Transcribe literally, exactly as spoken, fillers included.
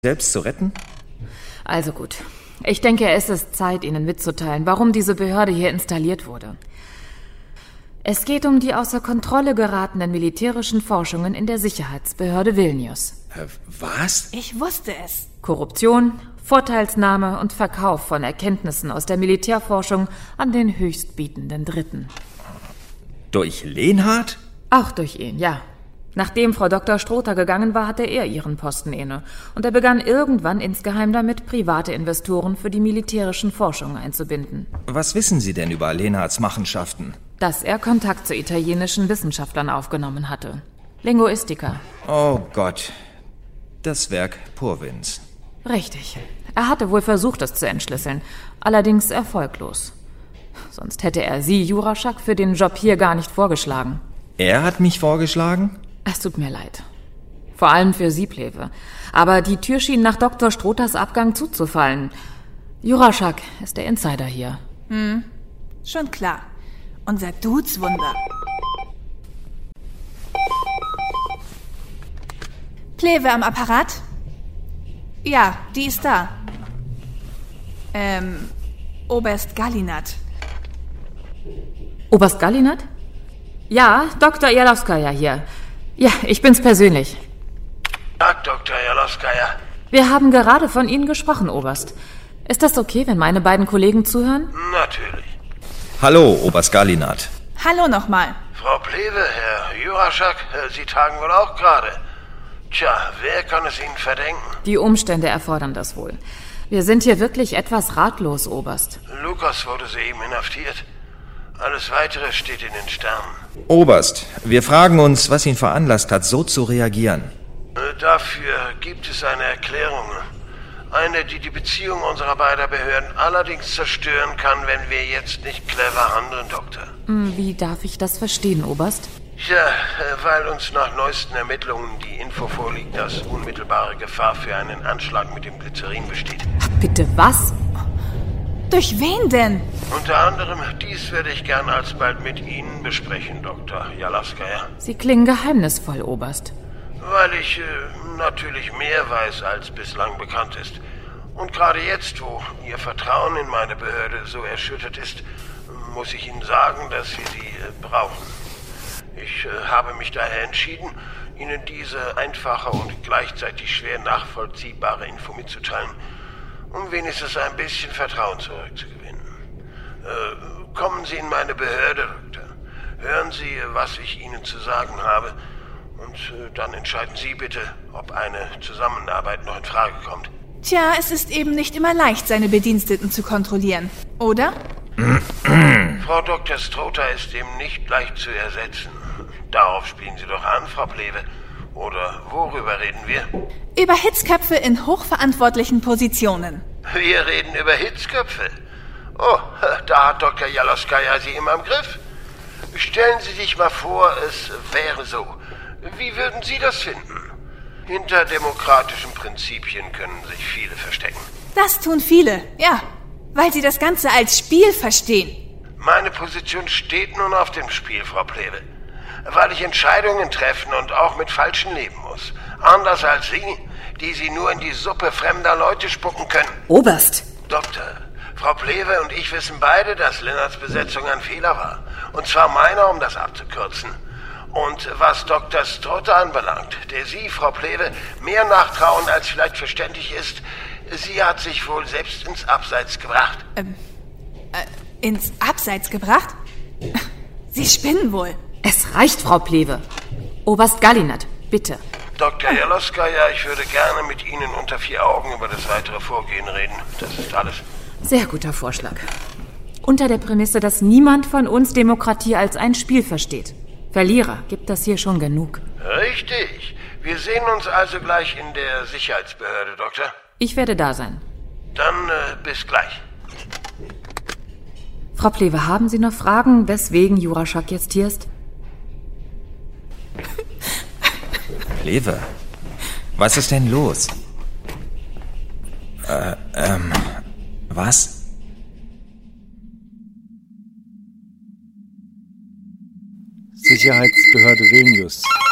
selbst zu retten? Also gut. Ich denke, es ist Zeit, Ihnen mitzuteilen, warum diese Behörde hier installiert wurde. Es geht um die außer Kontrolle geratenen militärischen Forschungen in der Sicherheitsbehörde Vilnius. Äh, was? Ich wusste es. Korruption, Vorteilsnahme und Verkauf von Erkenntnissen aus der Militärforschung an den höchstbietenden Dritten. Durch Lenhardt? Auch durch ihn, ja. Nachdem Frau Doktor Strother gegangen war, hatte er ihren Posten inne. Und er begann irgendwann insgeheim damit, private Investoren für die militärischen Forschungen einzubinden. Was wissen Sie denn über Lenhardts Machenschaften? Dass er Kontakt zu italienischen Wissenschaftlern aufgenommen hatte. Linguistika. Oh Gott. Das Werk Purwins. Richtig. Er hatte wohl versucht, es zu entschlüsseln. Allerdings erfolglos. Sonst hätte er Sie, Juraschak, für den Job hier gar nicht vorgeschlagen. Er hat mich vorgeschlagen? Es tut mir leid. Vor allem für Sie, Plehwe. Aber die Tür schien nach Doktor Strothers Abgang zuzufallen. Juraschak ist der Insider hier. Hm, schon klar. Unser Dudeswunder. Plehwe am Apparat? Ja, die ist da. Ähm, Oberst Gallinat. Oberst Gallinat? Ja, Doktor Jalowskaja hier. Ja, ich bin's persönlich. Tag, Doktor Jalowskaja. Wir haben gerade von Ihnen gesprochen, Oberst. Ist das okay, wenn meine beiden Kollegen zuhören? Natürlich. Hallo, Oberst Gallinat. Hallo nochmal. Frau Plehwe, Herr Juraschak, Sie tagen wohl auch gerade. Tja, wer kann es Ihnen verdenken? Die Umstände erfordern das wohl. Wir sind hier wirklich etwas ratlos, Oberst. Lukas wurde soeben inhaftiert. Alles Weitere steht in den Sternen. Oberst, wir fragen uns, was ihn veranlasst hat, so zu reagieren. Äh, Dafür gibt es eine Erklärung. Eine, die die Beziehung unserer beiden Behörden allerdings zerstören kann, wenn wir jetzt nicht clever handeln, Doktor. Wie darf ich das verstehen, Oberst? Tja, äh, weil uns nach neuesten Ermittlungen die Info vorliegt, dass unmittelbare Gefahr für einen Anschlag mit dem Glycerin besteht. Bitte was? Durch wen denn? Unter anderem dies werde ich gern alsbald mit Ihnen besprechen, Doktor Jalowskaja. Sie klingen geheimnisvoll, Oberst. Weil ich äh, natürlich mehr weiß, als bislang bekannt ist. Und gerade jetzt, wo Ihr Vertrauen in meine Behörde so erschüttert ist, muss ich Ihnen sagen, dass wir Sie äh, brauchen. Ich äh, habe mich daher entschieden, Ihnen diese einfache und gleichzeitig schwer nachvollziehbare Info mitzuteilen, um wenigstens ein bisschen Vertrauen zurückzugewinnen. Äh, kommen Sie in meine Behörde, Doktor. Hören Sie, was ich Ihnen zu sagen habe. Und äh, dann entscheiden Sie bitte, ob eine Zusammenarbeit noch in Frage kommt. Tja, es ist eben nicht immer leicht, seine Bediensteten zu kontrollieren, oder? Frau Doktor Strother ist eben nicht leicht zu ersetzen. Darauf spielen Sie doch an, Frau Plehwe. Oder worüber reden wir? Über Hitzköpfe in hochverantwortlichen Positionen. Wir reden über Hitzköpfe. Oh, da hat Doktor Jalowskaja Sie immer im Griff. Stellen Sie sich mal vor, es wäre so. Wie würden Sie das finden? Hinter demokratischen Prinzipien können sich viele verstecken. Das tun viele, ja. Weil sie das Ganze als Spiel verstehen. Meine Position steht nun auf dem Spiel, Frau Plehwe. Weil ich Entscheidungen treffen und auch mit Falschen leben muss. Anders als Sie, die Sie nur in die Suppe fremder Leute spucken können. Oberst! Doktor, Frau Plehwe und ich wissen beide, dass Lenhards Besetzung ein Fehler war. Und zwar meiner, um das abzukürzen. Und was Doktor Strother anbelangt, der Sie, Frau Plehwe, mehr nachtrauen, als vielleicht verständlich ist, sie hat sich wohl selbst ins Abseits gebracht. Ähm, äh, ins Abseits gebracht? Sie spinnen wohl. Es reicht, Frau Plehwe. Oberst Gallinat, bitte. Doktor Jalowskaja, ich würde gerne mit Ihnen unter vier Augen über das weitere Vorgehen reden. Das ist alles. Sehr guter Vorschlag. Unter der Prämisse, dass niemand von uns Demokratie als ein Spiel versteht. Verlierer gibt das hier schon genug. Richtig. Wir sehen uns also gleich in der Sicherheitsbehörde, Doktor. Ich werde da sein. Dann äh, bis gleich. Frau Plehwe, haben Sie noch Fragen, weswegen Juraschak jetzt hier ist? Plehwe, was ist denn los? Äh, ähm, was? Sicherheitsbehörde Vilnius.